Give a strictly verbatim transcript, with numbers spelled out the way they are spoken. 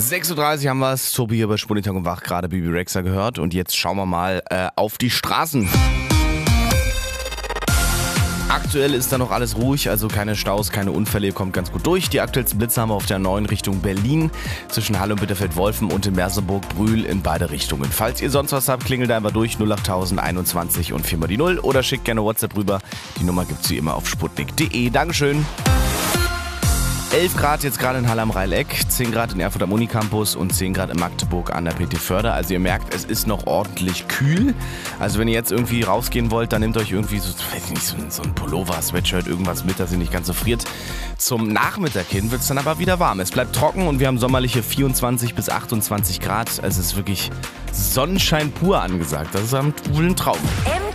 sechs Uhr dreißig haben wir es. Tobi hier bei Spunitak und Wach, gerade Bibi Rexha gehört. Und jetzt schauen wir mal äh, auf die Straßen. Aktuell ist da noch alles ruhig, also keine Staus, keine Unfälle, ihr kommt ganz gut durch. Die aktuellsten Blitze haben wir auf der neuen Richtung Berlin, zwischen Halle und Bitterfeld-Wolfen und in Merseburg-Brühl in beide Richtungen. Falls ihr sonst was habt, klingelt einfach durch null achttausend einundzwanzig und vier mal die null oder schickt gerne WhatsApp rüber. Die Nummer gibt's wie immer auf sputnik punkt de. Dankeschön. elf Grad jetzt gerade in Halle am Rhein-Eck, zehn Grad in Erfurt am Unicampus und zehn Grad in Magdeburg an der P T Förde. Also ihr merkt, es ist noch ordentlich kühl. Also wenn ihr jetzt irgendwie rausgehen wollt, dann nehmt euch irgendwie so, weiß ich nicht, so ein, so ein Pullover, Sweatshirt, irgendwas mit, dass ihr nicht ganz so friert. Zum Nachmittag hin wird es dann aber wieder warm. Es bleibt trocken und wir haben sommerliche vierundzwanzig bis achtundzwanzig Grad. Also es ist wirklich Sonnenschein pur angesagt. Das ist wohl ein Traum.